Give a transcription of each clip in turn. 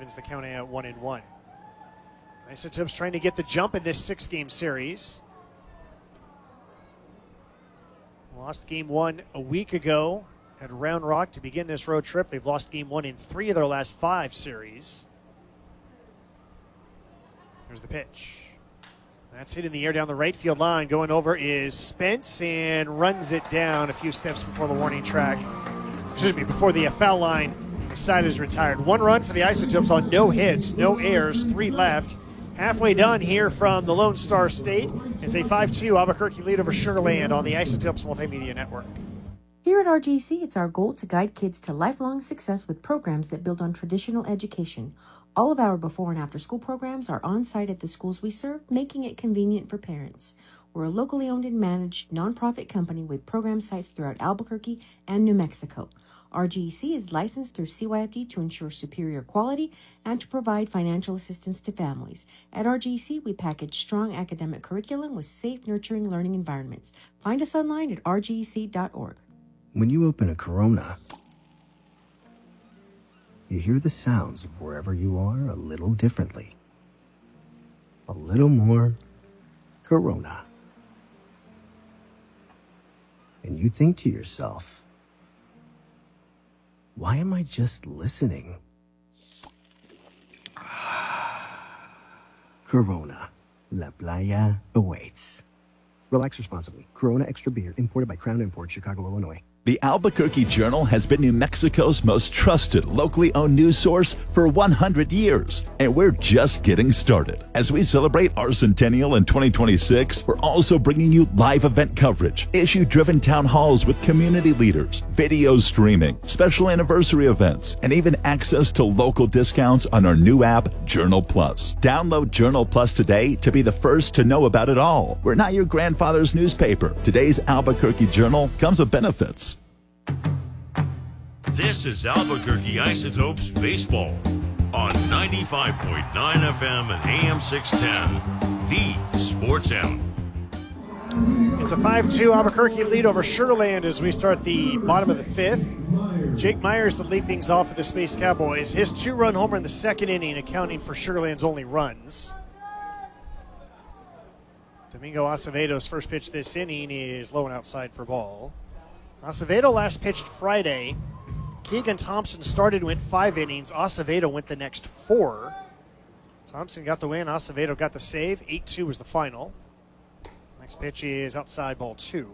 evens the count at 1-1. Isotopes trying to get the jump in this 6-game series. Lost game 1 a week ago at Round Rock to begin this road trip. They've lost game 1 in 3 of their last 5 series. Here's the pitch. That's hit in the air down the right field line. Going over is Spence and runs it down a few steps before the warning track. Before the foul line. The side is retired. 1 run for the Isotopes on no hits, no errors, 3 left. Halfway done here from the Lone Star State. It's a 5-2 Albuquerque lead over Sugar Land on the Isotopes Multimedia Network. Here at RGC, it's our goal to guide kids to lifelong success with programs that build on traditional education. All of our before and after school programs are on site at the schools we serve, making it convenient for parents. We're a locally owned and managed nonprofit company with program sites throughout Albuquerque and New Mexico. RGC is licensed through CYFD to ensure superior quality and to provide financial assistance to families. At RGC, we package strong academic curriculum with safe, nurturing learning environments. Find us online at rgc.org. When you open a Corona, you hear the sounds of wherever you are a little differently. A little more Corona. And you think to yourself, why am I just listening? Corona. La Playa awaits. Relax responsibly. Corona Extra Beer, imported by Crown Imports, Chicago, Illinois. The Albuquerque Journal has been New Mexico's most trusted, locally owned news source for 100 years, and we're just getting started. As we celebrate our centennial in 2026, we're also bringing you live event coverage, issue-driven town halls with community leaders, video streaming, special anniversary events, and even access to local discounts on our new app, Journal Plus. Download Journal Plus today to be the first to know about it all. We're not your grandfather's newspaper. Today's Albuquerque Journal comes with benefits. This is Albuquerque Isotopes Baseball on 95.9 FM and AM 610, the Sports Animal. It's a 5-2 Albuquerque lead over Sugar Land as we start the bottom of the 5th. Jake Myers to lead things off for the Space Cowboys. His 2-run homer in the 2nd inning, accounting for Sugar Land's only runs. Domingo Acevedo's first pitch this inning is low and outside for ball. Acevedo last pitched Friday. Keegan Thompson started, went 5 innings. Acevedo went the next 4. Thompson got the win. Acevedo got the save. 8-2 was the final. Next pitch is outside, ball 2.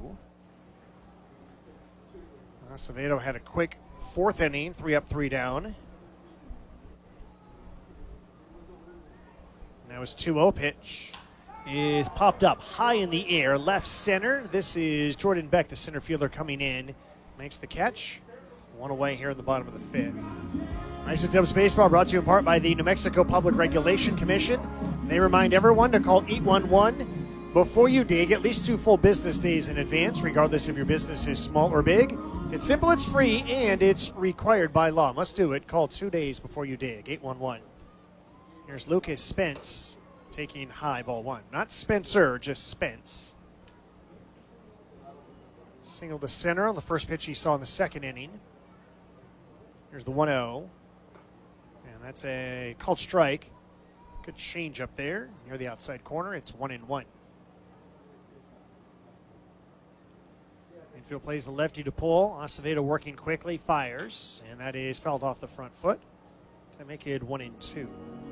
Acevedo had a quick 4th inning, 3 up, 3 down. Now his 2-0 pitch is popped up high in the air, left center. This is Jordan Beck, the center fielder, coming in. Makes the catch. 1 away here in the bottom of the 5th. Isotopes Baseball brought to you in part by the New Mexico Public Regulation Commission. They remind everyone to call 811 before you dig at least 2 full business days in advance, regardless if your business is small or big. It's simple, it's free, and it's required by law. Must do it. Call 2 days before you dig. 811. Here's Lucas Spence taking high, ball 1. Not Spencer, just Spence. Single to center on the first pitch he saw in the 2nd inning. Here's the 1-0. And that's a called strike. Good change up there near the outside corner. It's 1-1. Infield plays the lefty to pull. Acevedo working quickly, fires, and that is fouled off the front foot to make it 1-2.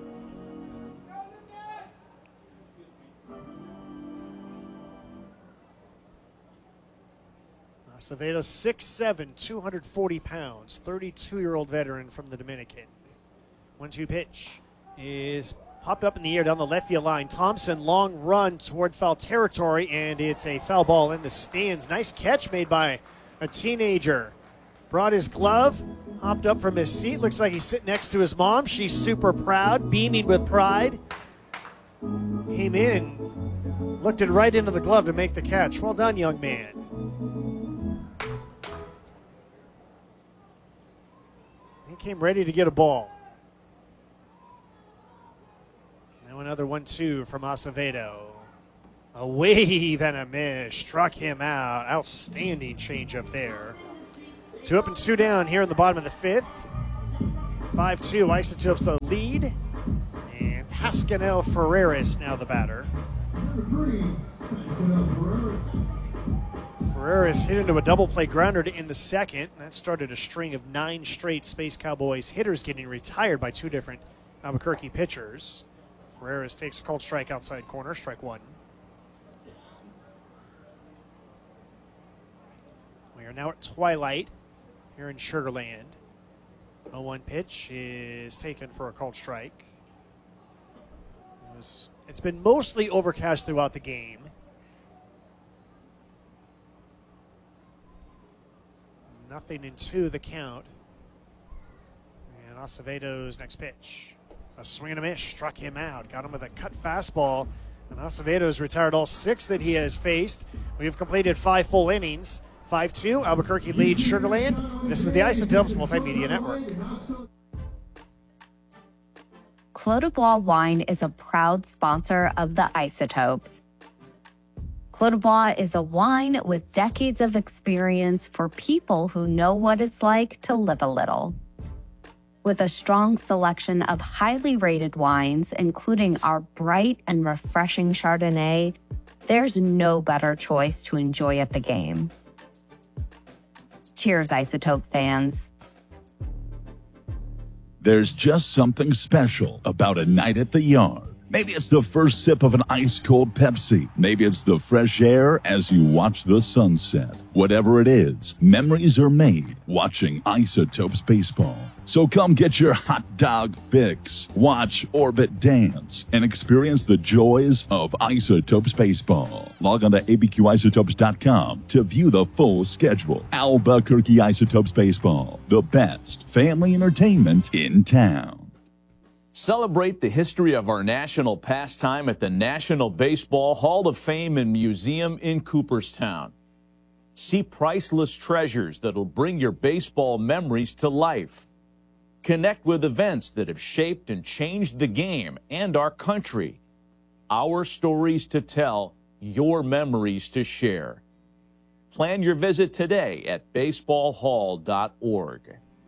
Acevedo 6'7", 240 pounds, 32-year-old veteran from the Dominican. 1-2 pitch is popped up in the air down the left field line. Thompson, long run toward foul territory, and it's a foul ball in the stands. Nice catch made by a teenager. Brought his glove, hopped up from his seat. Looks like he's sitting next to his mom. She's super proud, beaming with pride. Came in and looked it right into the glove to make the catch. Well done, young man. He came ready to get a ball. Now another 1-2 from Acevedo. A wave and a miss. Struck him out. Outstanding change up there. 2 up and 2 down here in the bottom of the 5th. 5-2, Isotopes the lead. And Pascanel Ferreras now the batter. Ferreras hit into a double play grounder to end the second. That started a string of 9 straight Space Cowboys hitters getting retired by 2 different Albuquerque pitchers. Ferreras takes a called strike outside corner, strike 1. We are now at twilight here in Sugar Land. 0-1 pitch is taken for a called strike. It's been mostly overcast throughout the game. Nothing in 2 the count. And Acevedo's next pitch. A swing and a miss, struck him out. Got him with a cut fastball. And Acevedo's retired all 6 that he has faced. We have completed 5 full innings. 5-2, Albuquerque leads Sugar Land. This is the Isotopes Multimedia Network. Clos du Bois Wine is a proud sponsor of the Isotopes. Clos du Bois is a wine with decades of experience for people who know what it's like to live a little. With a strong selection of highly rated wines, including our bright and refreshing Chardonnay, there's no better choice to enjoy at the game. Cheers, Isotope fans. There's just something special about a night at the yard. Maybe it's the first sip of an ice-cold Pepsi. Maybe it's the fresh air as you watch the sunset. Whatever it is, memories are made watching Isotopes baseball. So come get your hot dog fix, watch Orbit dance, and experience the joys of Isotopes baseball. Log on to abqisotopes.com to view the full schedule. Albuquerque Isotopes baseball, the best family entertainment in town. Celebrate the history of our national pastime at the National Baseball Hall of Fame and Museum in Cooperstown. See priceless treasures that'll bring your baseball memories to life. Connect with events that have shaped and changed the game and our country. Our stories to tell, your memories to share. Plan your visit today at baseballhall.org.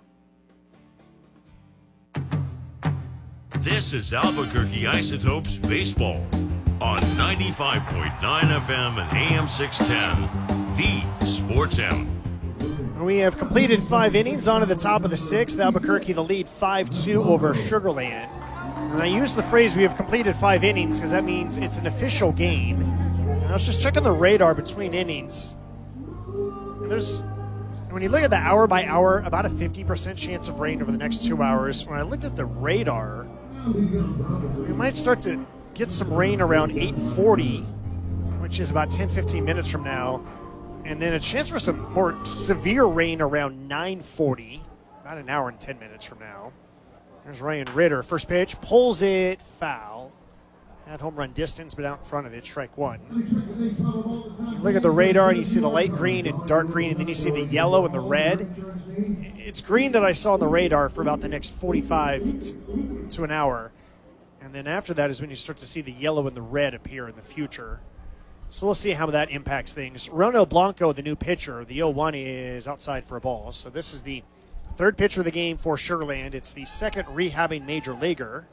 This is Albuquerque Isotopes Baseball on 95.9 FM and AM 610, the Sports Animal. We have completed 5 innings, on to the top of the 6th. Albuquerque the lead 5-2 over Sugar Land. And I use the phrase we have completed 5 innings because that means it's an official game. And I was just checking the radar between innings. When you look at the hour by hour, about a 50% chance of rain over the next 2 hours. When I looked at the radar, we might start to get some rain around 8:40, which is about 10-15 minutes from now. And then a chance for some more severe rain around 9:40, about an hour and 10 minutes from now. There's Ryan Ritter. First pitch, pulls it foul. Had home run distance, but out in front of it, strike 1. You look at the radar and you see the light green and dark green, and then you see the yellow and the red. It's green that I saw on the radar for about the next 45 to an hour. And then after that is when you start to see the yellow and the red appear in the future. So we'll see how that impacts things. Ronald Blanco, the new pitcher, the 0-1 is outside for a ball. So this is the 3rd pitcher of the game for Sugar Land. It's the 2nd rehabbing major leaguer.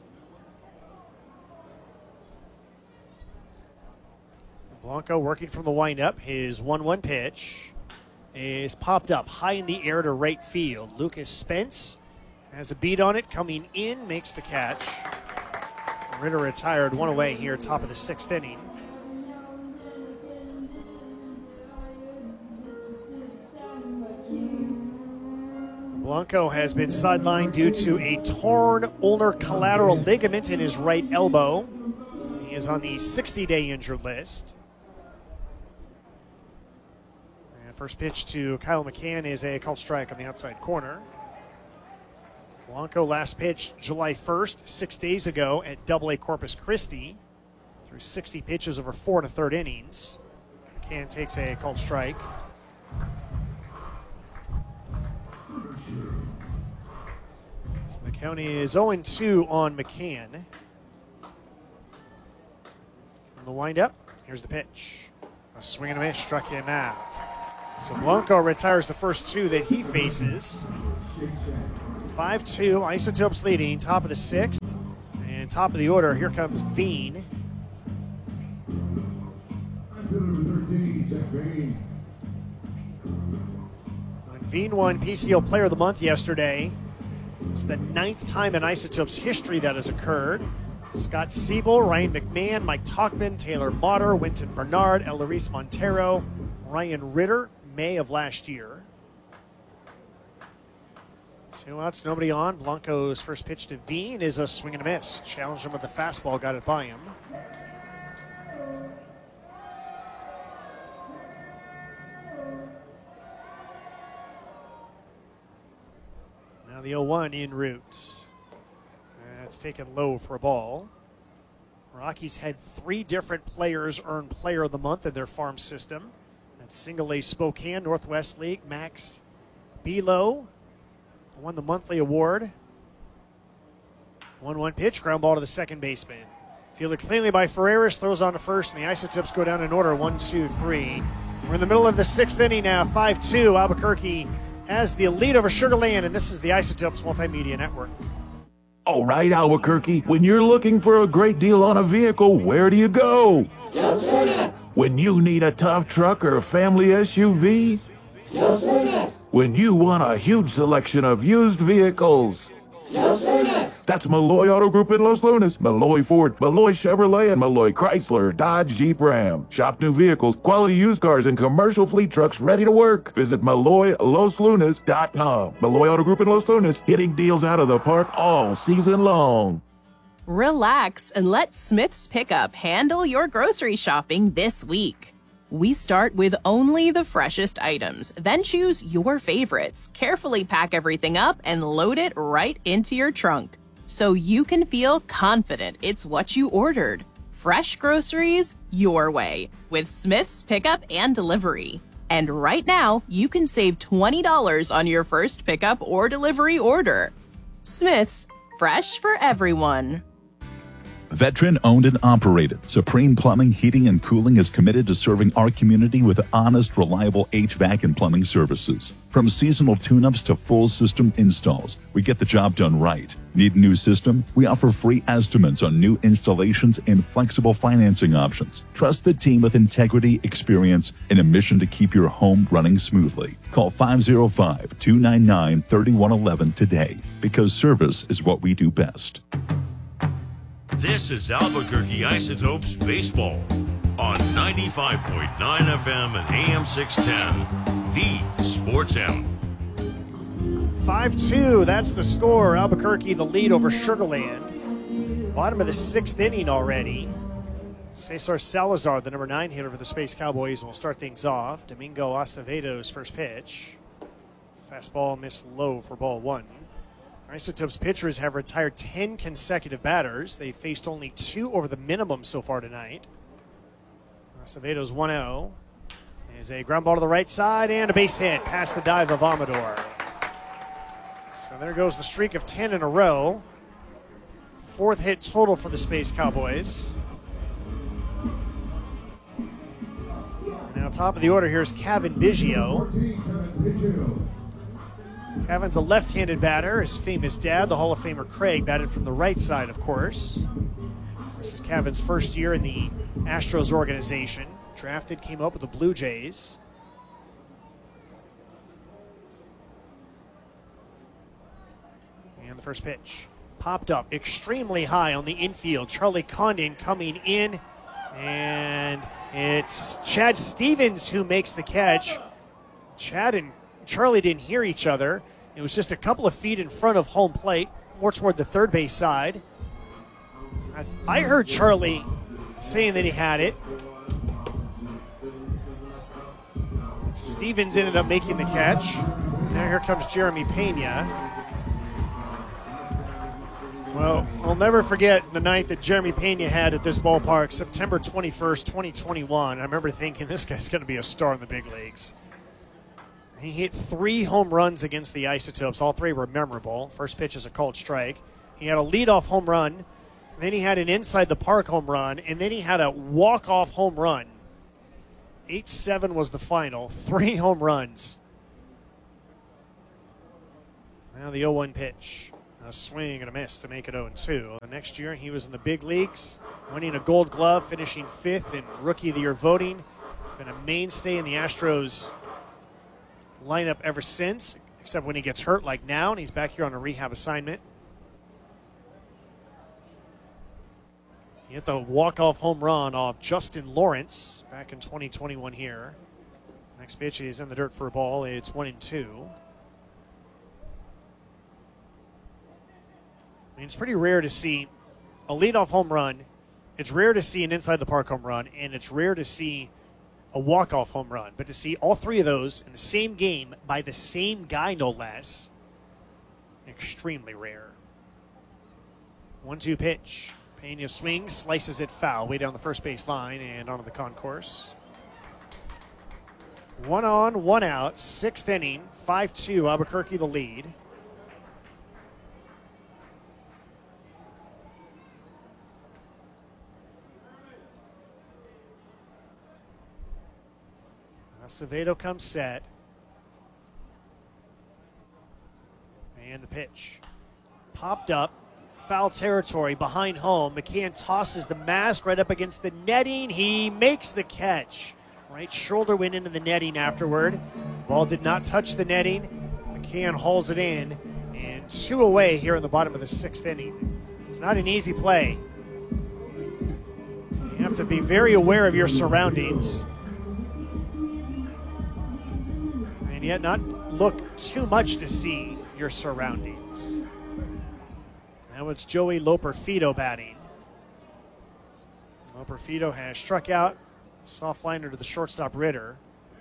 Blanco working from the windup. His 1-1 pitch is popped up high in the air to right field. Lucas Spence has a beat on it, coming in, makes the catch. Ritter retired, 1 away here, top of the 6th inning. Blanco has been sidelined due to a torn ulnar collateral ligament in his right elbow. He is on the 60-day injured list. And first pitch to Kyle McCann is a called strike on the outside corner. Blanco last pitched July 1st, 6 days ago at AA Corpus Christi. Through 60 pitches over 4 1/3 innings. McCann takes a called strike. So the count is 0-2 on McCann. On the windup, here's the pitch. A swing and a miss, struck him out. So Blanco retires the first 2 that he faces. 5-2, Isotopes leading, top of the 6th. And top of the order, here comes Veen. Veen won PCL Player of the Month yesterday. It's the 9th time in Isotopes history that has occurred. Scott Siebel, Ryan McMahon, Mike Talkman, Taylor Motter, Winton Bernard, Elarice Montero, Ryan Ritter, May of last year. 2 outs, nobody on. Blanco's first pitch to Veen is a swing and a miss. Challenged him with the fastball, got it by him. Now the 0-1 en route. It's taken low for a ball. Rockies had 3 different players earn Player of the Month in their farm system. That's Single A Spokane, Northwest League. Max Belo won the monthly award. 1-1 pitch, ground ball to the second baseman. Fielded cleanly by Ferreras, throws on to first, and the Isotopes go down in order, 1-2-3. We're in the middle of the 6th inning now, 5-2. Albuquerque has the lead over Sugar Land, and this is the Isotopes Multimedia Network. All right, Albuquerque, when you're looking for a great deal on a vehicle, where do you go? Los Lunas. When you need a tough truck or a family SUV? Los Lunas. When you want a huge selection of used vehicles? Los Lunas. That's Malloy Auto Group in Los Lunas, Malloy Ford, Malloy Chevrolet, and Malloy Chrysler, Dodge, Jeep, Ram. Shop new vehicles, quality used cars, and commercial fleet trucks ready to work. Visit MalloyLosLunas.com. Malloy Auto Group in Los Lunas, hitting deals out of the park all season long. Relax and let Smith's Pickup handle your grocery shopping this week. We start with only the freshest items, then choose your favorites, carefully pack everything up, and load it right into your trunk, so you can feel confident it's what you ordered. Fresh groceries your way with Smith's Pickup and Delivery. And right now, you can save $20 on your first pickup or delivery order. Smith's, fresh for everyone. Veteran owned and operated, Supreme Plumbing, Heating, and Cooling is committed to serving our community with honest, reliable HVAC and plumbing services. From seasonal tune-ups to full system installs, we get the job done right. Need a new system? We offer free estimates on new installations and flexible financing options. Trust the team with integrity, experience, and a mission to keep your home running smoothly. Call 505-299-3111 today, because service is what we do best. This is Albuquerque Isotopes Baseball on 95.9 FM and AM 610, the Sports Animal. 5-2, that's the score. Albuquerque the lead over Sugar Land. Bottom of the 6th inning already. Cesar Salazar, the number 9 hitter for the Space Cowboys, will start things off. Domingo Acevedo's first pitch. Fastball missed low for ball 1. Isotopes pitchers have retired 10 consecutive batters. They faced only 2 over the minimum so far tonight. Acevedo's 1-0. Is a ground ball to the right side and a base hit past the dive of Amador. So there goes the streak of 10 in a row. 4th hit total for the Space Cowboys. Now top of the order here is Kevin Biggio. Kevin's a left-handed batter. His famous dad, the Hall of Famer Craig, batted from the right side, of course. This is Kevin's first year in the Astros organization. Drafted, came up with the Blue Jays. And the first pitch popped up extremely high on the infield. Charlie Condon coming in, and it's Chad Stevens who makes the catch. Chad and Charlie didn't hear each other. It was just a couple of feet in front of home plate, more toward the third base side. I heard Charlie saying that he had it. Stevens ended up making the catch. Now here comes Jeremy Pena. Well, I'll never forget the night that Jeremy Pena had at this ballpark, September 21st, 2021. I remember thinking, this guy's going to be a star in the big leagues. He hit 3 home runs against the Isotopes. All 3 were memorable. First pitch is a called strike. He had a leadoff home run. Then he had an inside the park home run. And then he had a walk-off home run. 8-7 was the final. 3 home runs. Now the 0-1 pitch. A swing and a miss to make it 0-2. The next year he was in the big leagues, winning a Gold Glove, finishing 5th in Rookie of the Year voting. He's been a mainstay in the Astros lineup ever since, except when he gets hurt like now, and he's back here on a rehab assignment. He hit the walk-off home run off Justin Lawrence back in 2021 here. Next pitch is in the dirt for a ball. It's 1-2. I mean, it's pretty rare to see a leadoff home run. It's rare to see an inside-the-park home run, and it's rare to see a walk-off home run. But to see all three of those in the same game by the same guy, no less, extremely rare. 1-2 pitch. Pena swings, slices it foul way down the first base line and onto the concourse. 1 on, 1 out, 6th inning, 5-2, Albuquerque the lead. Acevedo comes set. And the pitch. Popped up. Foul territory behind home. McCann tosses the mask right up against the netting. He makes the catch. Right shoulder went into the netting afterward. Ball did not touch the netting. McCann hauls it in. And 2 away here in the bottom of the 6th inning. It's not an easy play. You have to be very aware of your surroundings. And yet not look too much to see your surroundings. Now it's Joey Loperfido batting. Loperfido has struck out. Soft liner to the shortstop Ritter.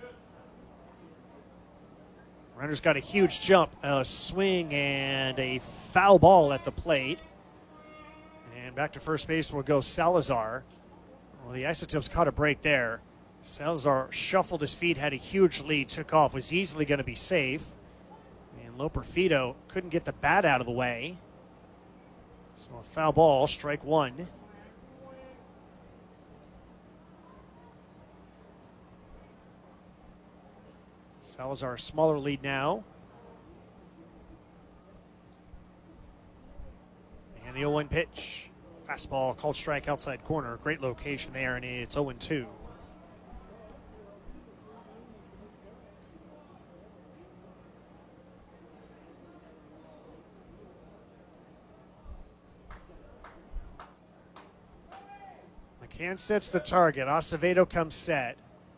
Ritter's got a huge jump, a swing, and a foul ball at the plate. And back to first base will go Salazar. Well, the Isotopes caught a break there. Salazar shuffled his feet, had a huge lead, took off, was easily going to be safe. And Loperfido couldn't get the bat out of the way. So a foul ball, strike 1. Salazar, a smaller lead now. And the 0-1 pitch. Fastball, called strike outside corner. Great location there, and it's 0-2. McCann sets the target. Acevedo comes set.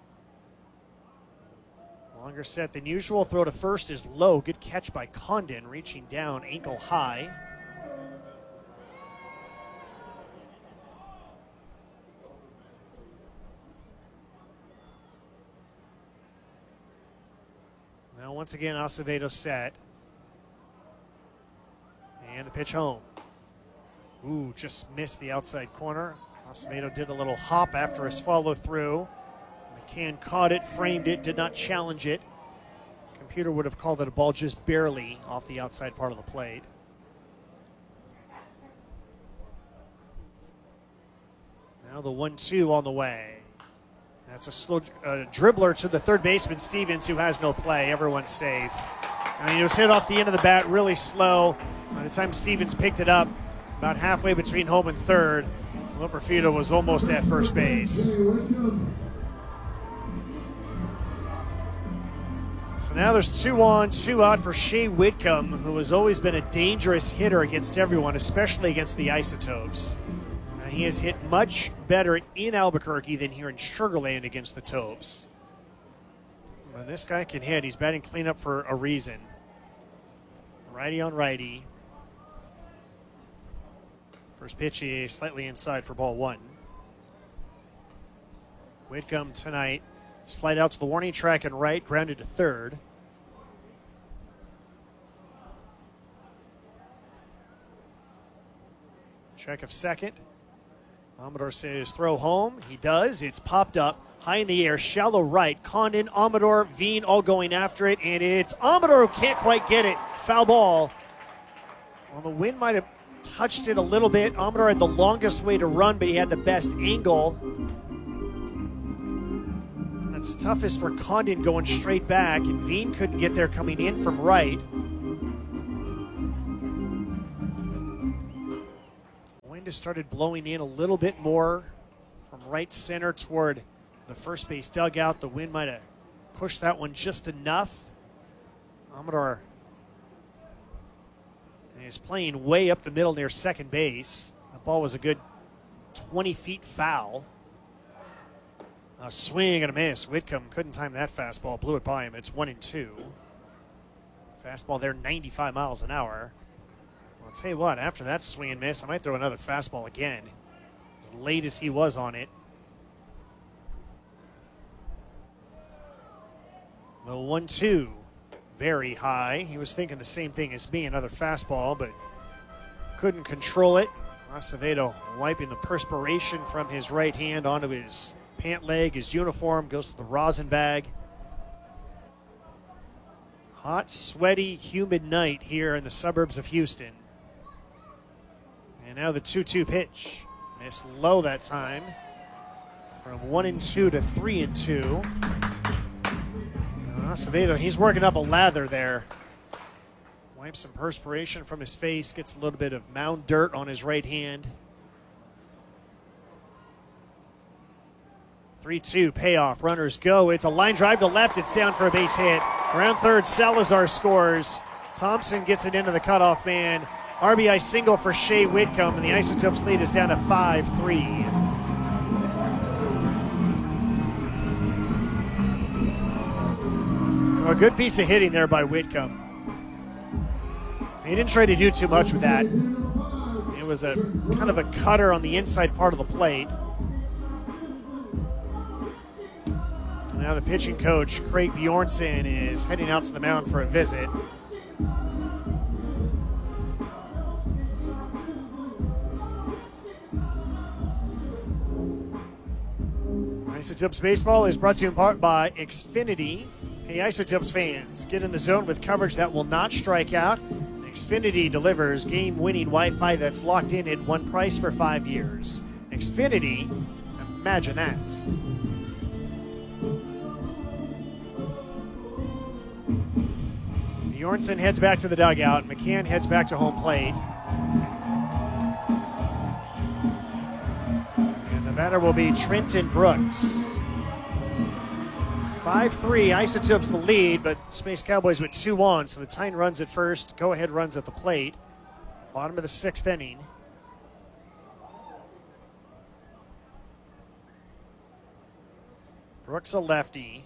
Longer set than usual. Throw to first is low. Good catch by Condon, reaching down ankle high. Now once again Acevedo set. And the pitch home. Ooh, just missed the outside corner. Acevedo did a little hop after his follow through. McCann caught it, framed it, did not challenge it. Computer would have called it a ball just barely off the outside part of the plate. Now the 1-2 on the way. That's a slow dribbler to the third baseman, Stevens, who has no play. Everyone's safe. I mean, it was hit off the end of the bat really slow. By the time Stevens picked it up, about halfway between home and third, Loperfido was almost at first base. So now there's 2 on, 2 out for Shea Whitcomb, who has always been a dangerous hitter against everyone, especially against the Isotopes. He has hit much better in Albuquerque than here in Sugar Land against the Topes. Well, this guy can hit. He's batting cleanup for a reason. Righty on righty. First pitch is slightly inside for ball 1. Whitcomb tonight is flight out to the warning track and right, grounded to third. Check of second. Amador says throw home. He does. It's popped up high in the air, shallow right. Condon, Amador, Veen all going after it, and it's Amador who can't quite get it. Foul ball. Well, the wind might have touched it a little bit. Amador had the longest way to run, but he had the best angle. That's toughest for Condon going straight back, and Veen couldn't get there coming in from right. Wind has started blowing in a little bit more from right center toward the first base dugout. The wind might have pushed that one just enough. Amador is playing way up the middle near second base. The ball was a good 20 feet foul. A swing and a miss. Whitcomb couldn't time that fastball, blew it by him. It's 1-2. Fastball there, 95 miles an hour. Well, I'll tell you what, after that swing and miss, I might throw another fastball again. As late as he was on it. The 1-2, very high. He was thinking the same thing as me, another fastball, but couldn't control it. Acevedo wiping the perspiration from his right hand onto his pant leg. His uniform goes to the rosin bag. Hot, sweaty, humid night here in the suburbs of Houston. And now the 2-2 pitch. Missed low that time. From 1-2 to 3-2. Acevedo, he's working up a lather there. Wipes some perspiration from his face, gets a little bit of mound dirt on his right hand. 3-2 payoff. Runners go. It's a line drive to left. It's down for a base hit. Around third, Salazar scores. Thompson gets it into the cutoff man. RBI single for Shea Whitcomb, and the Isotopes lead is down to 5-3. A good piece of hitting there by Whitcomb. He didn't try to do too much with that. It was a kind of a cutter on the inside part of the plate. Now the pitching coach, Craig Bjornson, is heading out to the mound for a visit. Isotopes Baseball is brought to you in part by Xfinity. Hey, Isotopes fans, get in the zone with coverage that will not strike out. Xfinity delivers game-winning Wi-Fi that's locked in at one price for 5 years. Xfinity, imagine that. Bjornson heads back to the dugout. McCann heads back to home plate. And the batter will be Trenton Brooks. 5-3, Isotopes the lead, but Space Cowboys with 2 on, so the tying runs at first, go-ahead runs at the plate. Bottom of the 6th inning. Brooks a lefty.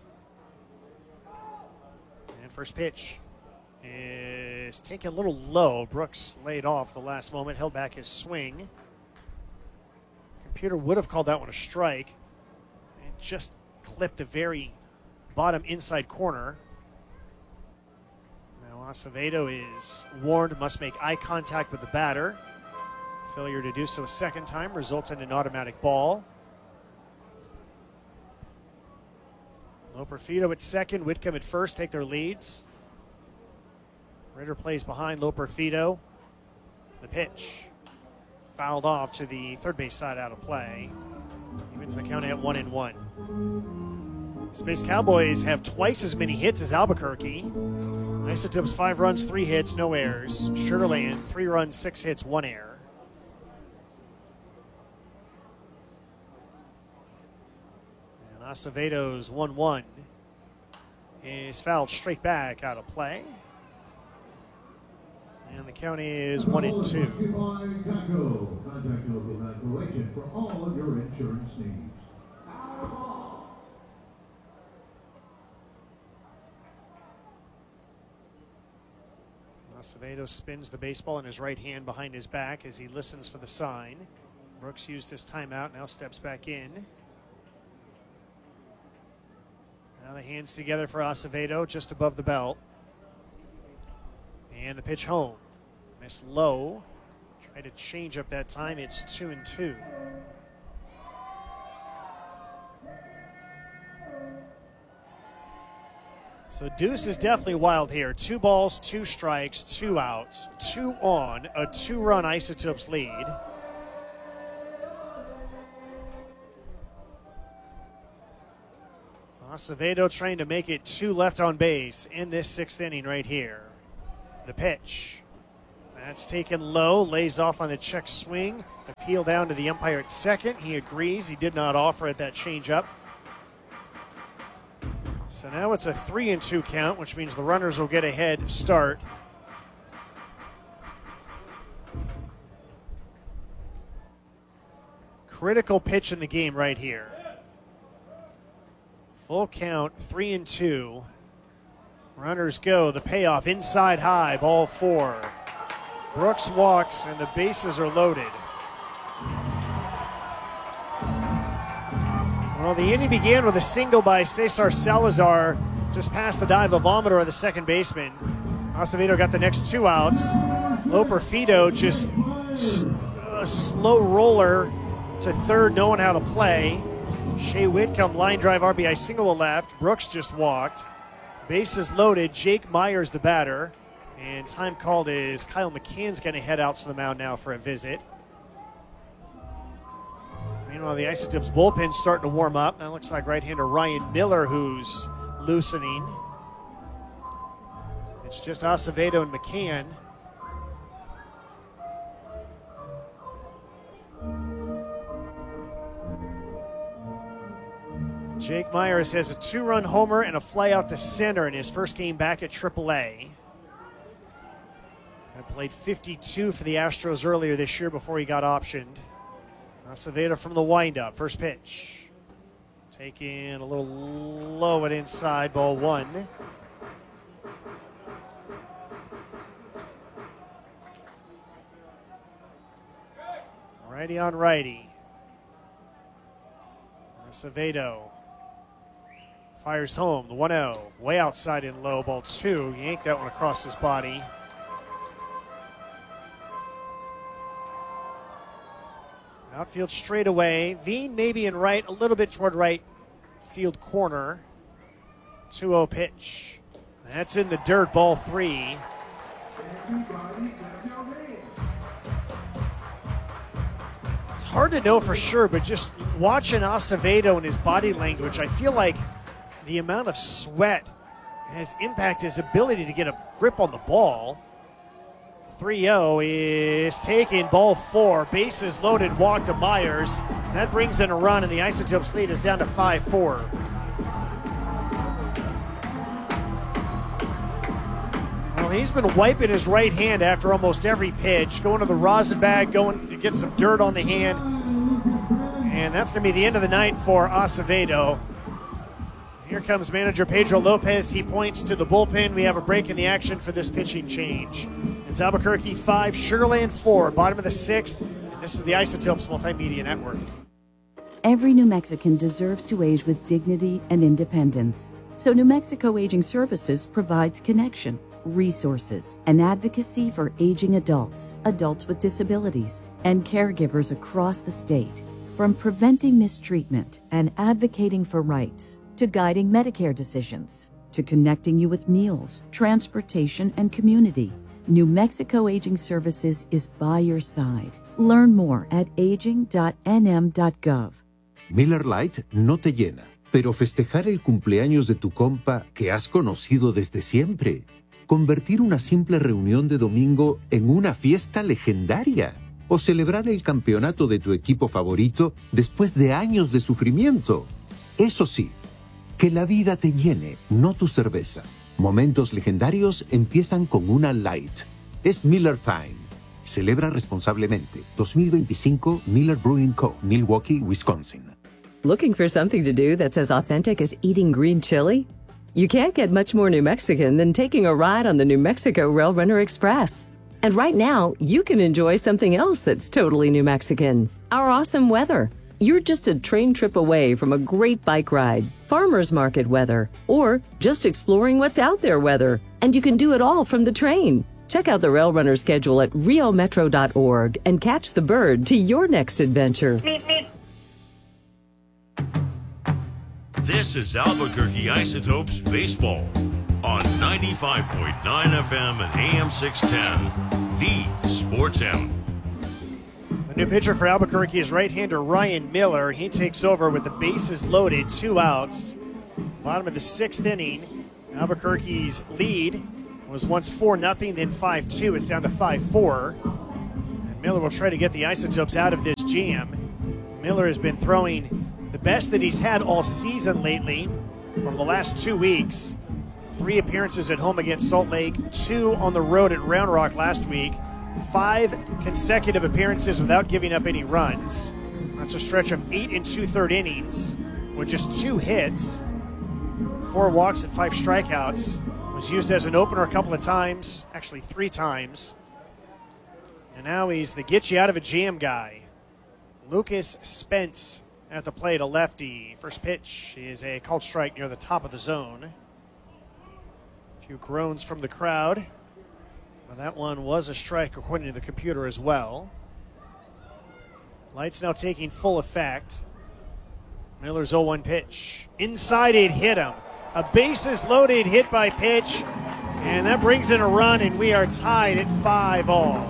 And first pitch is taken a little low. Brooks laid off the last moment, held back his swing. Computer would have called that one a strike. And just clipped the very bottom inside corner. Now Acevedo is warned, must make eye contact with the batter. Failure to do so a second time results in an automatic ball. Loperfido at second, Whitcomb at first take their leads. Ritter plays behind Loperfido. The pitch fouled off to the third base side, out of play. He wins the count at 1-1. Space Cowboys have twice as many hits as Albuquerque. Isotopes 5 runs, 3 hits, no errors. Sugar Land 3 runs, 6 hits, 1 error. And Acevedo's 1-1 is fouled straight back, out of play. And the count is 1-2. Contact local correction for all of your insurance needs. Acevedo spins the baseball in his right hand behind his back as he listens for the sign. Brooks used his timeout, now steps back in. Now the hands together for Acevedo, just above the belt. And the pitch home. Missed low. Try to change up that time. It's 2-2. So deuce is definitely wild here. 2 balls, 2 strikes, 2 outs, 2 on, a 2-run Isotopes lead. Acevedo trying to make it 2 left on base in this 6th inning right here. The pitch. That's taken low, lays off on the check swing. Appeal down to the umpire at second. He agrees. He did not offer at that changeup. So now it's a 3-2 count, which means the runners will get a head start. Critical pitch in the game right here. Full count, 3-2. Runners go. The payoff inside high, ball 4. Brooks walks, and the bases are loaded. Well, the inning began with a single by Cesar Salazar just past the dive of Amador, the second baseman. Acevedo got the next 2 outs. Loper Fido just a slow roller to third, knowing how to play. Shea Whitcomb line drive RBI single to left. Brooks just walked. Bases loaded. Jake Myers the batter. And time called is Kyle McCann's going to head out to the mound now for a visit. Meanwhile, the Isotopes bullpen's starting to warm up. That looks like right-hander Ryan Miller who's loosening. It's just Acevedo and McCann. Jake Myers has a 2-run homer and a fly out to center in his first game back at AAA. I played 52 for the Astros earlier this year before he got optioned. Acevedo from the windup, first pitch. Taken a little low at inside, ball 1. Righty on righty. Acevedo fires home, the 1-0. Way outside in low, ball 2. Yanked that one across his body. Outfield straight away. Veen maybe in right, a little bit toward right field corner. 2-0 pitch. That's in the dirt, ball 3. It's hard to know for sure, but just watching Acevedo and his body language, I feel like the amount of sweat has impacted his ability to get a grip on the ball. 3-0 is taken, ball 4. Bases loaded, walk to Myers. That brings in a run, and the Isotopes lead is down to 5-4. Well, he's been wiping his right hand after almost every pitch, going to the rosin bag, going to get some dirt on the hand. And that's going to be the end of the night for Acevedo. Here comes manager Pedro Lopez. He points to the bullpen. We have a break in the action for this pitching change. It's Albuquerque 5, Sugar Land 4, bottom of the 6th. And this is the Isotopes Multimedia Network. Every New Mexican deserves to age with dignity and independence. So New Mexico Aging Services provides connection, resources, and advocacy for aging adults, adults with disabilities, and caregivers across the state. From preventing mistreatment and advocating for rights, to guiding Medicare decisions, to connecting you with meals, transportation, and community, New Mexico Aging Services is by your side. Learn more at aging.nm.gov. Miller Lite no te llena, pero festejar el cumpleaños de tu compa que has conocido desde siempre. Convertir una simple reunión de domingo en una fiesta legendaria. O celebrar el campeonato de tu equipo favorito después de años de sufrimiento. Eso sí, que la vida te llene, no tu cerveza. Momentos legendarios empiezan con una Light. Es Miller Time. Celebra responsablemente. 2025 Miller Brewing Co., Milwaukee, Wisconsin. Looking for something to do that's as authentic as eating green chili? You can't get much more New Mexican than taking a ride on the New Mexico Rail Runner Express. And right now, you can enjoy something else that's totally New Mexican. Our awesome weather. You're just a train trip away from a great bike ride, farmer's market weather, or just exploring what's out there weather. And you can do it all from the train. Check out the Rail Runner schedule at riometro.org and catch the bird to your next adventure. This is Albuquerque Isotopes Baseball on 95.9 FM and AM 610, the Sports Animal. The new pitcher for Albuquerque is right-hander Ryan Miller. He takes over with the bases loaded, 2 outs. Bottom of the 6th inning. Albuquerque's lead was once 4-0, then 5-2. It's down to 5-4. And Miller will try to get the Isotopes out of this jam. Miller has been throwing the best that he's had all season lately over the last 2 weeks. 3 appearances at home against Salt Lake, 2 on the road at Round Rock last week, 5 consecutive appearances without giving up any runs. That's a stretch of 8 2/3 innings with just 2 hits, 4 walks and 5 strikeouts. Was used as an opener a couple of times, actually 3 times. And now he's the get you out of a jam guy. Lucas Spence at the plate, a lefty. First pitch is a called strike near the top of the zone. A few groans from the crowd. Well, that one was a strike according to the computer as well. Lights now taking full effect. Miller's 0-1 pitch. Inside it hit him. A bases loaded hit by pitch. And that brings in a run, and we are tied at 5-all.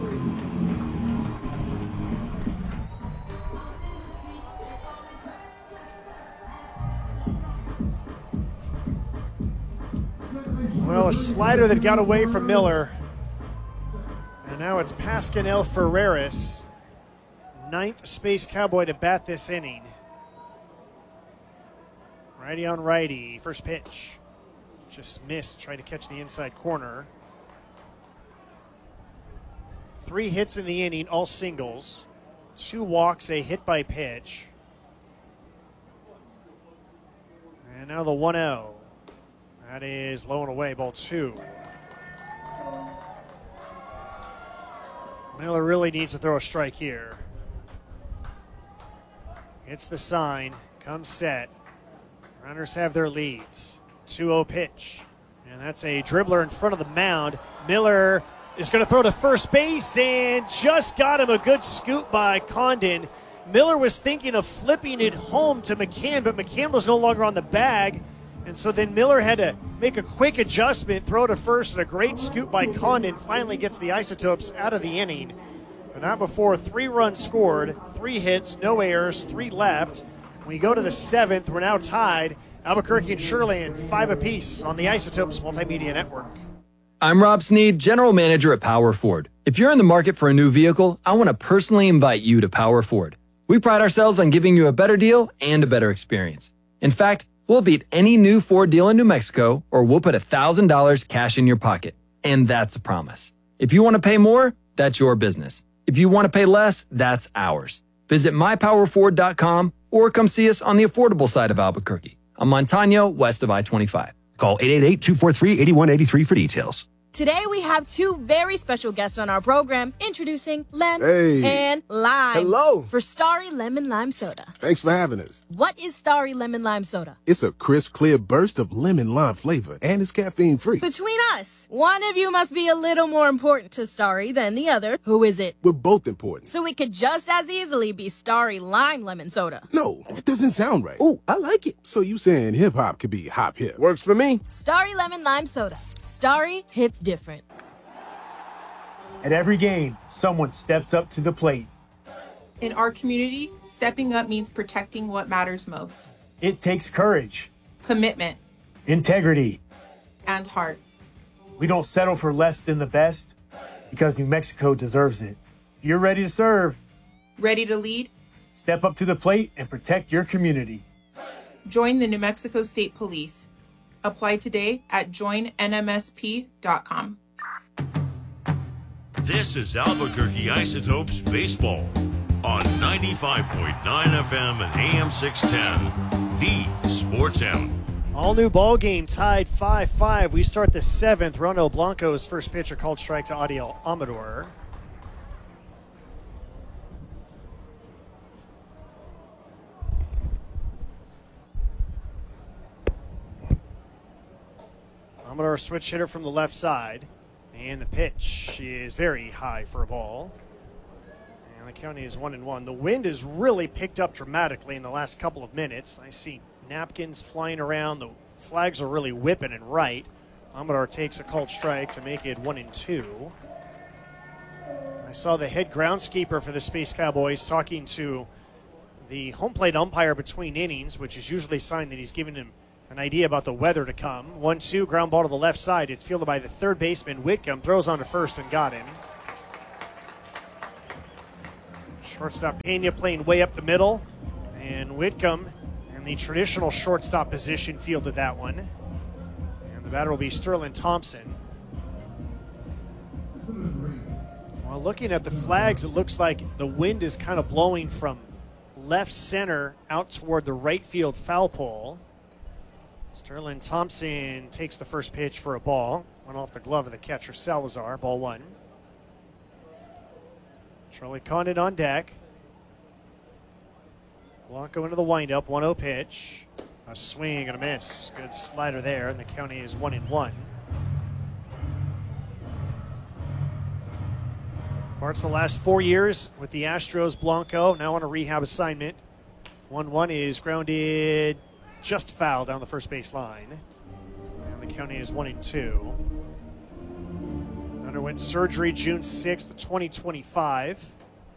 Well, a slider that got away from Miller. And now it's Pascanel Ferreras, 9th Space Cowboy to bat this inning. Righty on righty. First pitch. Just missed, trying to catch the inside corner. 3 hits in the inning, all singles. 2 walks, a hit by pitch. And now the 1-0. That is low and away, ball 2. Miller really needs to throw a strike here. Hits the sign, comes set. Runners have their leads. 2-0 pitch. And that's a dribbler in front of the mound. Miller is going to throw to first base and just got him a good scoop by Condon. Miller was thinking of flipping it home to McCann, but McCann was no longer on the bag. And so then Miller had to make a quick adjustment, throw to first, and a great scoop by Condon finally gets the Isotopes out of the inning. But not before 3 runs scored, 3 hits, no errors, 3 left. We go to the 7th. We're now tied. Albuquerque and Sherland, 5 apiece on the Isotopes Multimedia Network. I'm Rob Sneed, General Manager at Power Ford. If you're in the market for a new vehicle, I want to personally invite you to Power Ford. We pride ourselves on giving you a better deal and a better experience. In fact, we'll beat any new Ford deal in New Mexico, or we'll put $1,000 cash in your pocket. And that's a promise. If you want to pay more, that's your business. If you want to pay less, that's ours. Visit mypowerford.com or come see us on the affordable side of Albuquerque, on Montano, west of I-25. Call 888-243-8183 for details. Today we have 2 very special guests on our program. Introducing Len and Lime. Hello. For Starry Lemon Lime Soda. Thanks for having us. What is Starry Lemon Lime Soda? It's a crisp, clear burst of lemon lime flavor, and it's caffeine-free. Between us, one of you must be a little more important to Starry than the other. Who is it? We're both important. So it could just as easily be Starry Lime Lemon Soda. No, it doesn't sound right. Oh, I like it. So you saying hip-hop could be hop-hip? Works for me. Starry Lemon Lime Soda. Starry hits different. At every game, someone steps up to the plate. In our community, stepping up means protecting what matters most. It takes courage, Commitment, integrity, and heart. We don't settle for less than the best because New Mexico deserves it. If you're ready to serve, Ready to lead? step up to the plate and protect your community. Join the New Mexico State Police. Apply today at joinnmsp.com. This is Albuquerque Isotopes Baseball on 95.9 FM and AM 610, the Sports Animal. All new ball game, tied 5-5. We start the 7th. Ronald Blanco's first pitch, a called strike to Adiel Amador. Amador, switch hitter from the left side. And the pitch is very high for a ball. And the county is 1-1. The wind has really picked up dramatically in the last couple of minutes. I see napkins flying around. The flags are really whipping and right. Amador takes a called strike to make it 1-2. I saw the head groundskeeper for the Space Cowboys talking to the home plate umpire between innings, which is usually a sign that he's giving him an idea about the weather to come. 1-2, ground ball to the left side. It's fielded by the third baseman. Whitcomb throws on to first and got him. Shortstop Pena playing way up the middle. And Whitcomb in the traditional shortstop position fielded that one. And the batter will be Sterling Thompson. Well, looking at the flags, it looks like the wind is kind of blowing from left center out toward the right field foul pole. Sterling Thompson takes the first pitch for a ball. Went off the glove of the catcher, Salazar. Ball one. Charlie Condon on deck. Blanco into the windup. 1-0 pitch. A swing and a miss. Good slider there, and the count is 1-1. Parts the last 4 years with the Astros. Blanco now on a rehab assignment. 1-1 is grounded just foul down the first base line. And the count is 1-2. Underwent surgery June 6th, 2025.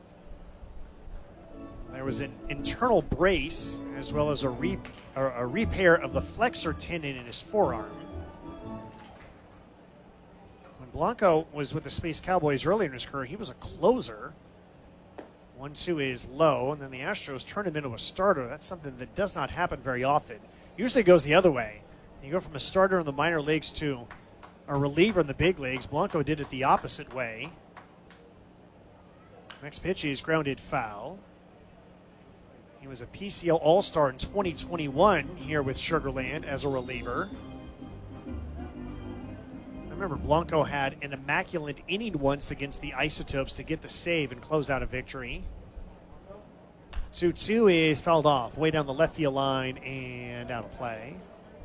There was an internal brace as well as a repair of the flexor tendon in his forearm. When Blanco was with the Space Cowboys earlier in his career, he was a closer. 1-2 is low, and then the Astros turned him into a starter. That's something that does not happen very often. Usually it goes the other way. You go from a starter in the minor leagues to a reliever in the big leagues. Blanco did it the opposite way. Next pitch is grounded foul. He was a PCL All-Star in 2021 here with Sugar Land as a reliever. I remember Blanco had an immaculate inning once against the Isotopes to get the save and close out a victory. 2-2 is fouled off way down the left field line and out of play.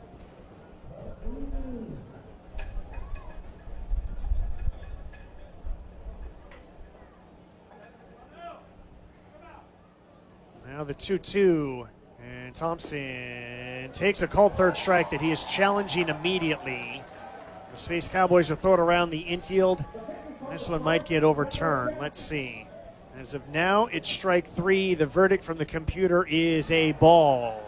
Now the 2-2, and Thompson takes a called third strike that he is challenging immediately. The Space Cowboys will throw it around the infield. This one might get overturned. Let's see. As of now, it's strike three. The verdict from the computer is a ball.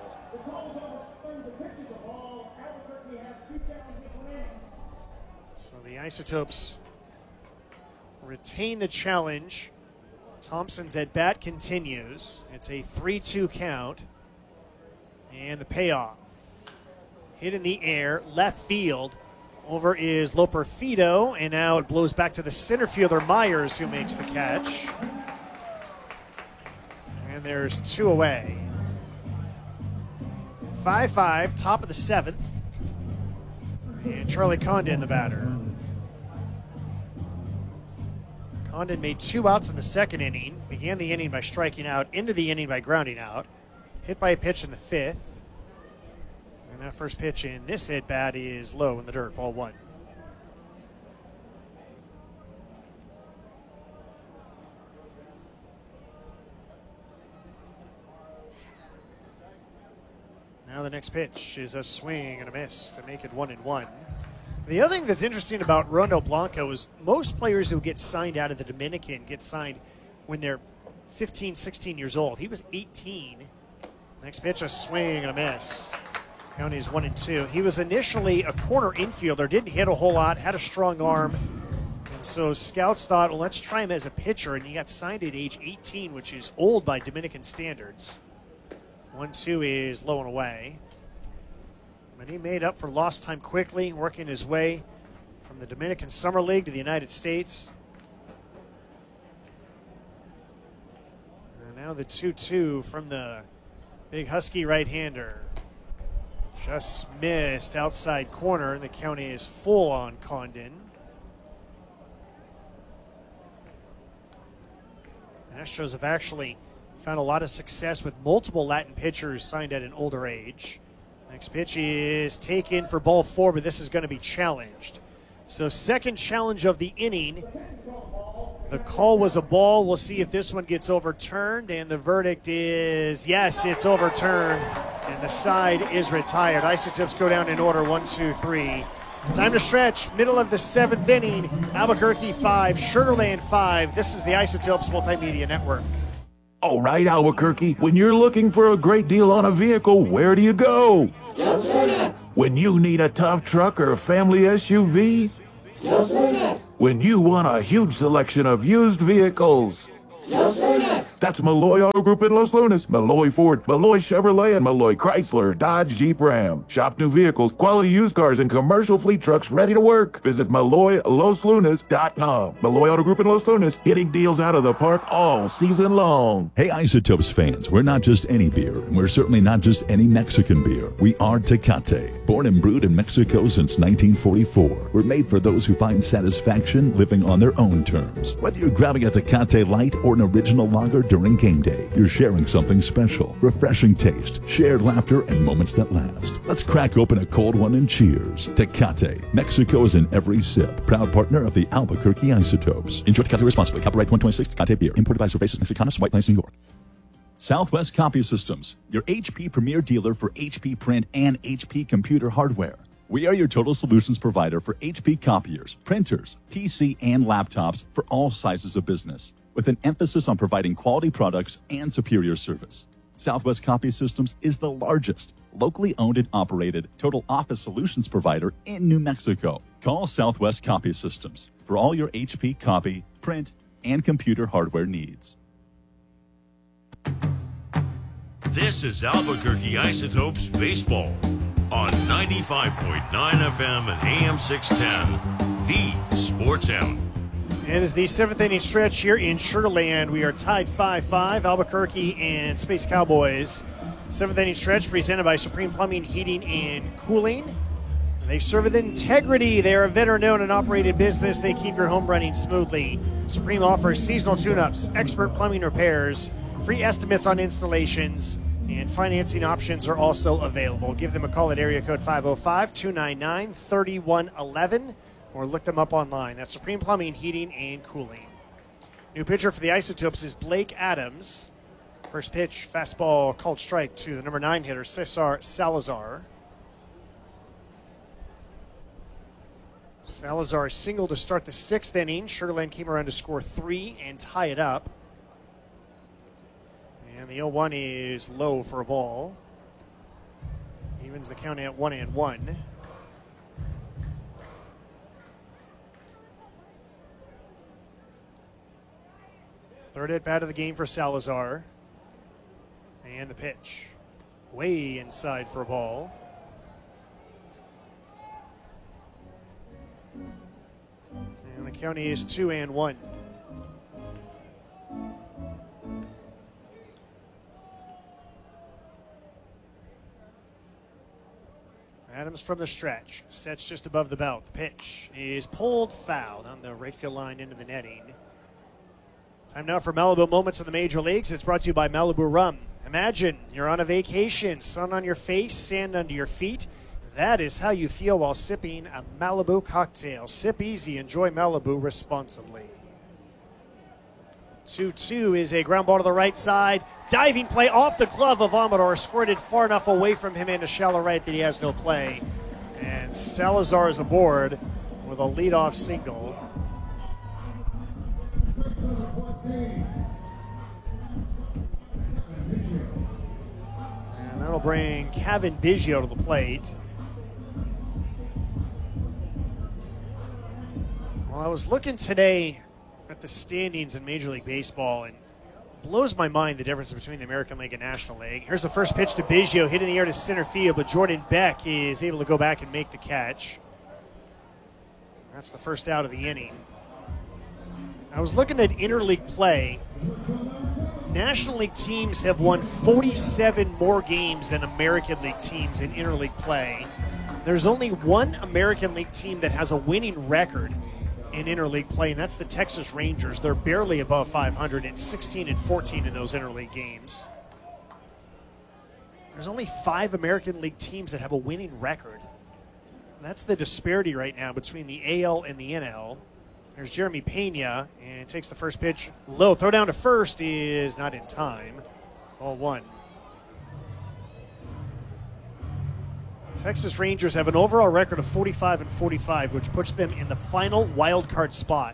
So the Isotopes retain the challenge. Thompson's at bat continues. It's a 3-2 count. And the payoff. Hit in the air, left field. Over is Loperfido, and now it blows back to the center fielder, Myers, who makes the catch. And there's two away. 5-5, top of the seventh. And Charlie Condon, the batter. Condon made 2 outs in the second inning. Began the inning by striking out, into the inning by grounding out. Hit by a pitch in the fifth. And that first pitch in this at-bat is low in the dirt, ball one. Now the next pitch is a swing and a miss to make it 1-1. The other thing that's interesting about Rondo Blanco is most players who get signed out of the Dominican get signed when they're 15, 16 years old. He was 18. Next pitch, a swing and a miss. Count is 1-2. He was initially a corner infielder, didn't hit a whole lot, had a strong arm. And so scouts thought, well, let's try him as a pitcher. And he got signed at age 18, which is old by Dominican standards. 1-2 is low and away. But he made up for lost time quickly, working his way from the Dominican Summer League to the United States. And now the 2-2 from the big Husky right-hander. Just missed outside corner. The count is full on Condon. Astros have actually found a lot of success with multiple Latin pitchers signed at an older age. Next pitch is taken for ball four, but this is going to be challenged. So second challenge of the inning. The call was a ball. We'll see if this one gets overturned, and the verdict is yes, it's overturned, and the side is retired. Isotopes go down in order, 1, 2, 3. Time to stretch, middle of the seventh inning. Albuquerque 5, Sugar Land 5. This is the Isotopes Multimedia Network. All right, Albuquerque, when you're looking for a great deal on a vehicle, where do you go? Los Lunes. When you need a tough truck or family SUV? Los Lunes. When you want a huge selection of used vehicles? Los Lunes. That's Malloy Auto Group in Los Lunes. Malloy Ford, Malloy Chevrolet, and Malloy Chrysler, Dodge, Jeep, Ram. Shop new vehicles, quality used cars, and commercial fleet trucks ready to work. Visit MalloyLosLunes.com. Malloy Auto Group in Los Lunes, hitting deals out of the park all season long. Hey, Isotopes fans, we're not just any beer, and we're certainly not just any Mexican beer. We are Tecate. Born and brewed in Mexico since 1944. We're made for those who find satisfaction living on their own terms. Whether you're grabbing a Tecate Light or an original lager during game day, you're sharing something special. Refreshing taste, shared laughter, and moments that last. Let's crack open a cold one and cheers. Tecate. Mexico is in every sip. Proud partner of the Albuquerque Isotopes. Enjoy Tecate responsibly. Copyright 2026 Tecate Beer. Imported by Cervezas Mexicanas, White Plains, New York. Southwest Copy Systems, your HP Premier dealer for HP print and HP computer hardware. We are your total solutions provider for HP copiers, printers, PC, and laptops for all sizes of business, with an emphasis on providing quality products and superior service. Southwest Copy Systems is the largest, locally owned and operated total office solutions provider in New Mexico. Call Southwest Copy Systems for all your HP copy, print, and computer hardware needs. This is Albuquerque Isotopes Baseball on 95.9 FM and AM 610, the Sports Animal. It is the 7th inning stretch here in Sugar Land. We are tied 5-5, Albuquerque and Space Cowboys. 7th inning stretch presented by Supreme Plumbing, Heating, and Cooling. They serve with integrity. They are a veteran-owned and operated business. They keep your home running smoothly. Supreme offers seasonal tune-ups, expert plumbing repairs, free estimates on installations, and financing options are also available. Give them a call at area code 505-299-3111 or look them up online. That's Supreme Plumbing, Heating, and Cooling. New pitcher for the Isotopes is Blake Adams. First pitch, fastball called strike to the number 9 hitter, Cesar Salazar. Salazar singled to start the 6th inning. Sugar Land came around to score 3 and tie it up. And the 0-1 is low for a ball. Evens the count at 1-1. Third at bat of the game for Salazar. And the pitch. Way inside for a ball. And the count is 2-1. Adams from the stretch, sets just above the belt. The pitch is pulled foul on the right field line into the netting. Time now for Malibu Moments in the Major Leagues. It's brought to you by Malibu Rum. Imagine you're on a vacation, sun on your face, sand under your feet. That is how you feel while sipping a Malibu cocktail. Sip easy, enjoy Malibu responsibly. 2-2 is a ground ball to the right side. Diving play off the glove of Amador, squirted far enough away from him into shallow right that he has no play. And Salazar is aboard with a leadoff single. And that'll bring Kevin Biggio to the plate. Well, I was looking today at the standings in Major League Baseball, and blows my mind the difference between the American League and National League. Here's the first pitch to Biggio, hit in the air to center field, but Jordan Beck is able to go back and make the catch. That's the first out of the inning. I was looking at interleague play. National League teams have won 47 more games than American League teams in interleague play. There's only one American League team that has a winning record in interleague play, and that's the Texas Rangers. They're barely above 500 at 16-14 in those interleague games. There's only 5 American League teams that have a winning record. That's the disparity right now between the AL and the NL. There's Jeremy Pena, and takes the first pitch low. Throw down to first is not in time. Ball 1. Texas Rangers have an overall record of 45-45, which puts them in the final wild card spot.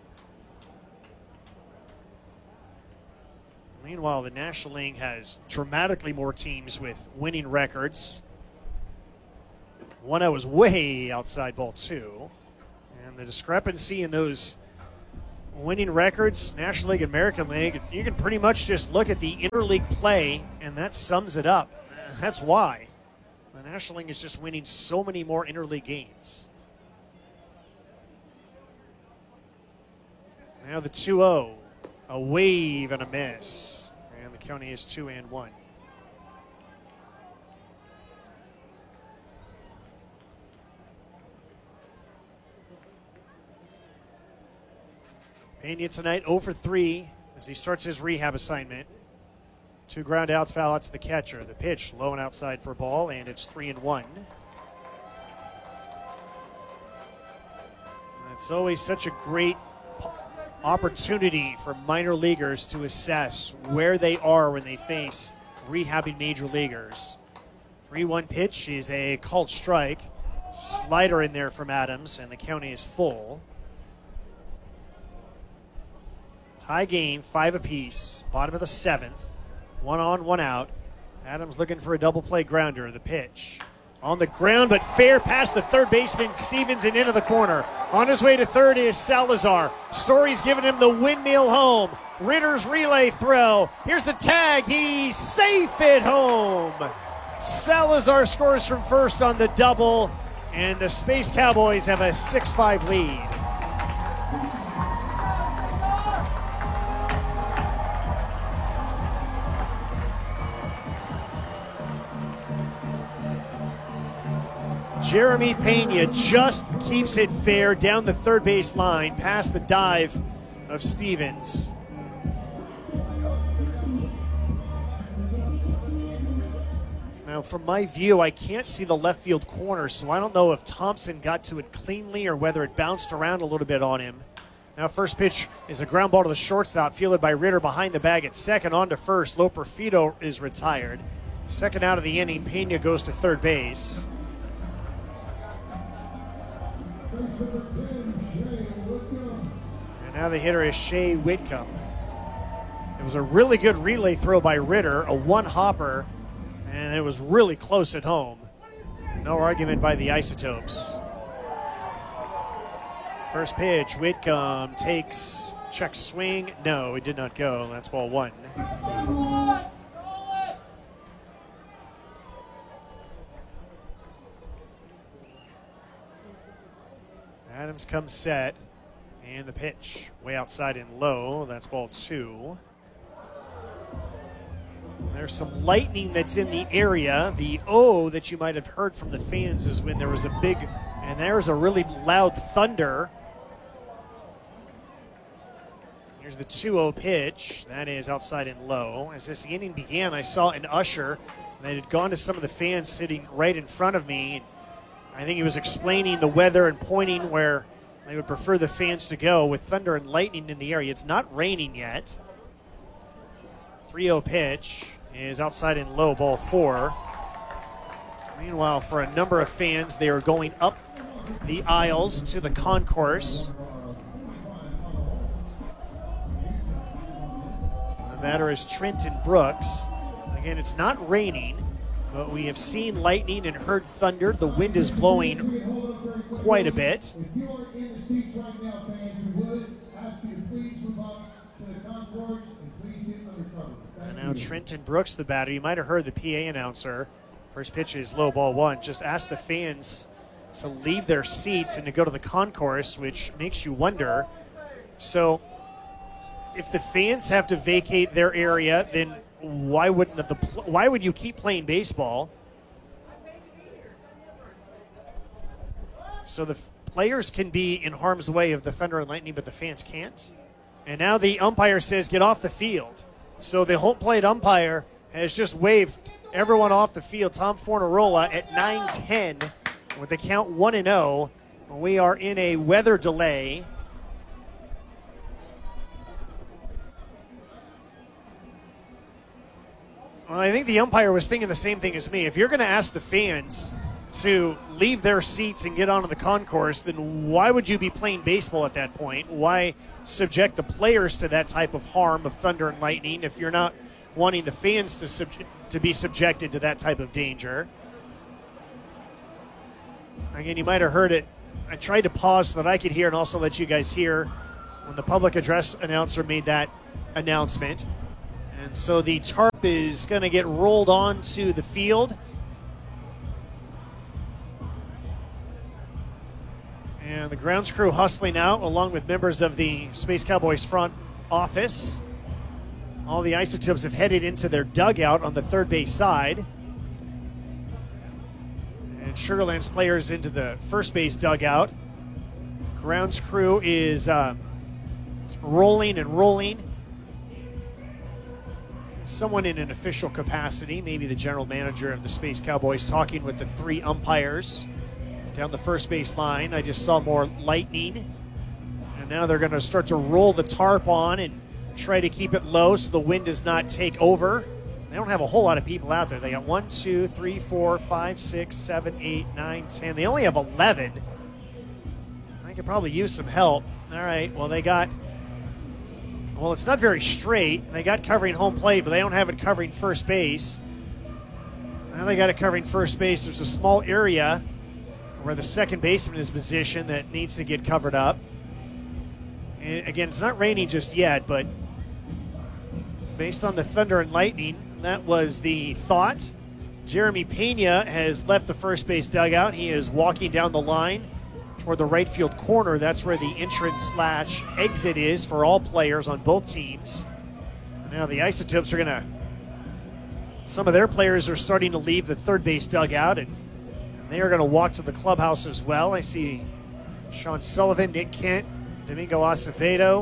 Meanwhile, the National League has dramatically more teams with winning records. 1-0 is way outside ball 2. And the discrepancy in those winning records, National League, American League, you can pretty much just look at the interleague play, and that sums it up. That's why the National League is just winning so many more interleague games. Now the 2-0, a wave and a miss. And the county is 2-1. Pena tonight 0 for 3 as he starts his rehab assignment. 2 ground outs, foul out to the catcher. The pitch low and outside for a ball, and it's 3-1. It's always such a great opportunity for minor leaguers to assess where they are when they face rehabbing major leaguers. 3-1 pitch is a called strike. Slider in there from Adams, and the county is full. Tie game, 5 apiece. Bottom of the 7th. 1 on, 1 out. Adams looking for a double play grounder. The pitch on the ground, but fair past the third baseman Stevens and into the corner. On his way to third is Salazar. Story's giving him the windmill home. Ritter's relay throw. Here's the tag. He's safe at home. Salazar scores from first on the double, and the Space Cowboys have a 6-5 lead. Jeremy Pena just keeps it fair down the third base line past the dive of Stevens. Now, from my view, I can't see the left field corner, so I don't know if Thompson got to it cleanly or whether it bounced around a little bit on him. Now, first pitch is a ground ball to the shortstop, fielded by Ritter behind the bag at second. On to first. Loperfido is retired. Second out of the inning, Pena goes to third base. And now the hitter is Shea Whitcomb. It was a really good relay throw by Ritter, a one-hopper, and it was really close at home. No argument by the Isotopes. First pitch, Whitcomb takes, check swing. No, it did not go. That's ball 1. Adams comes set, and the pitch way outside and low. That's ball 2. There's some lightning that's in the area. The O that you might have heard from the fans is when there was a big, and there's a really loud thunder. Here's the 2-0 pitch. That is outside and low. As this inning began, I saw an usher that had gone to some of the fans sitting right in front of me. I think he was explaining the weather and pointing where they would prefer the fans to go with thunder and lightning in the area. It's not raining yet. 3-0 pitch is outside and low, ball 4. Meanwhile, for a number of fans, they are going up the aisles to the concourse. The batter is Trenton Brooks. Again, it's not raining, but we have seen lightning and heard thunder. The wind is blowing quite a bit. And now Trenton Brooks, the batter. You might have heard the PA announcer. First pitch is low, ball 1. Just ask the fans to leave their seats and to go to the concourse, which makes you wonder. So if the fans have to vacate their area, then why would you keep playing baseball? So the players can be in harm's way of the thunder and lightning, but the fans can't. And now the umpire says get off the field. So the home plate umpire has just waved everyone off the field. Tom Fornarola at 9:10 with the count 1-0. We are in a weather delay. Well, I think the umpire was thinking the same thing as me. If you're going to ask the fans to leave their seats and get onto the concourse, then why would you be playing baseball at that point? Why subject the players to that type of harm of thunder and lightning if you're not wanting the fans to be subjected to that type of danger? Again, you might have heard it. I tried to pause so that I could hear and also let you guys hear when the public address announcer made that announcement. And so the tarp is going to get rolled onto the field. And the grounds crew hustling out along with members of the Space Cowboys front office. All the Isotopes have headed into their dugout on the third base side. And Sugar Land's players into the first base dugout. Grounds crew is rolling and rolling. Someone in an official capacity, maybe the general manager of the Space Cowboys, talking with the three umpires down the first base line. I just saw more lightning. And now they're going to start to roll the tarp on and try to keep it low so the wind does not take over. They don't have a whole lot of people out there. They got 1, 2, 3, 4, 5, 6, 7, 8, 9, 10. They only have 11. I could probably use some help. All right, well, they got, well, it's not very straight. They got covering home plate, but they don't have it covering first base. Now they got it covering first base. There's a small area where the second baseman is positioned that needs to get covered up. And again, it's not raining just yet, but based on the thunder and lightning, that was the thought. Jeremy Pena has left the first base dugout. He is walking down the line toward the right field corner. That's where the entrance/exit is for all players on both teams. Now the Isotopes are going to, some of their players are starting to leave the third base dugout, and they are going to walk to the clubhouse as well. I see Sean Sullivan, Nick Kent, Domingo Acevedo.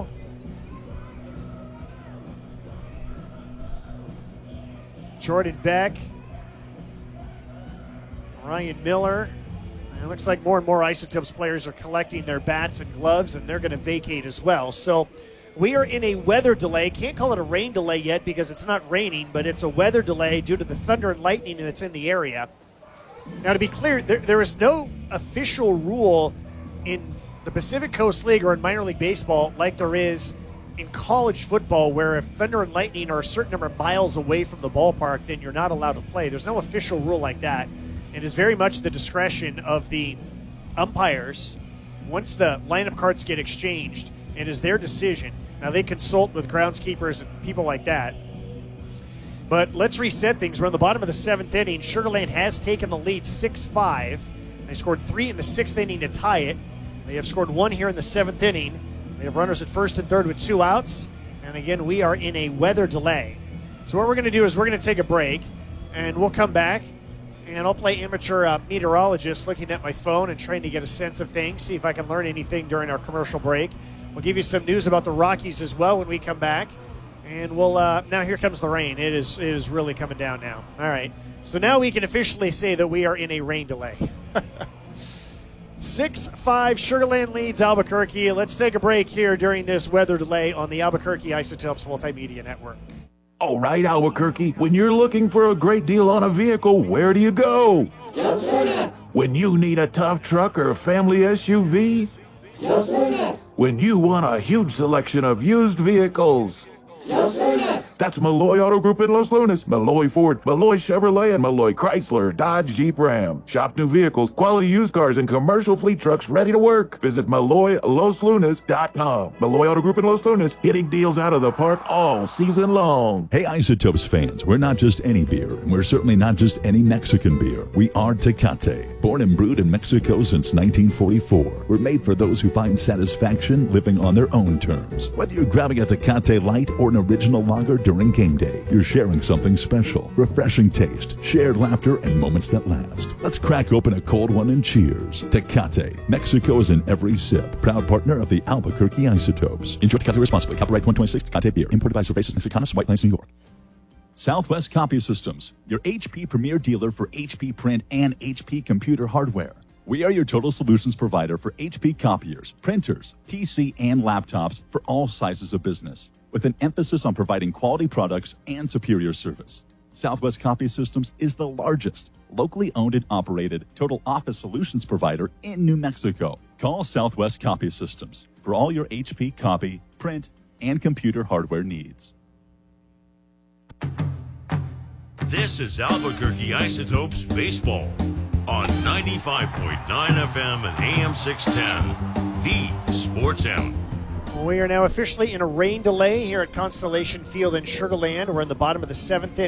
Jordan Beck, Ryan Miller. And it looks like more and more Isotopes players are collecting their bats and gloves, and they're going to vacate as well. So we are in a weather delay. Can't call it a rain delay yet because it's not raining, but it's a weather delay due to the thunder and lightning that's in the area. Now, to be clear, there is no official rule in the Pacific Coast League or in minor league baseball like there is in college football, where if thunder and lightning are a certain number of miles away from the ballpark, then you're not allowed to play. There's no official rule like that. It is very much the discretion of the umpires. Once the lineup cards get exchanged, it is their decision. Now, they consult with groundskeepers and people like that. But let's reset things. We're on the bottom of the seventh inning. Sugar Land has taken the lead 6-5. They scored 3 in the sixth inning to tie it. They have scored 1 here in the seventh inning. They have runners at first and third with 2 outs. And again, we are in a weather delay. So what we're going to do is we're going to take a break, and we'll come back, and I'll play amateur meteorologist looking at my phone and trying to get a sense of things, see if I can learn anything during our commercial break. We'll give you some news about the Rockies as well when we come back. And we'll, now here comes the rain. It is really coming down now. All right. So now we can officially say that we are in a rain delay. 6-5, Sugar Land leads Albuquerque. Let's take a break here during this weather delay on the Albuquerque Isotopes Multimedia Network. All right, Albuquerque, when you're looking for a great deal on a vehicle, where do you go? Los Lunas. When you need a tough truck or a family SUV? Los Lunas. When you want a huge selection of used vehicles? Los Lunas. That's Malloy Auto Group in Los Lunas. Malloy Ford, Malloy Chevrolet, and Malloy Chrysler, Dodge, Jeep, Ram. Shop new vehicles, quality used cars, and commercial fleet trucks ready to work. Visit MalloyLosLunas.com. Malloy Auto Group in Los Lunas, hitting deals out of the park all season long. Hey, Isotopes fans, we're not just any beer, and we're certainly not just any Mexican beer. We are Tecate. Born and brewed in Mexico since 1944. We're made for those who find satisfaction living on their own terms. Whether you're grabbing a Tecate Light or an original lager during game day, you're sharing something special. Refreshing taste, shared laughter, and moments that last. Let's crack open a cold one and cheers. Tecate. Mexico is in every sip. Proud partner of the Albuquerque Isotopes. Enjoy Tecate responsibly. Copyright 2026 Tecate Beer. Imported by Cervezas Mexicanas, White Plains, New York. Southwest Copy Systems, your HP premier dealer for HP print and HP computer hardware. We are your total solutions provider for HP copiers, printers, PC, and laptops for all sizes of business, with an emphasis on providing quality products and superior service. Southwest Copy Systems is the largest, locally owned and operated total office solutions provider in New Mexico. Call Southwest Copy Systems for all your HP copy, print, and computer hardware needs. This is Albuquerque Isotopes Baseball on 95.9 FM and AM 610, the Sports Animal. We are now officially in a rain delay here at Constellation Field in Sugar Land. We're in the bottom of the 7th inning.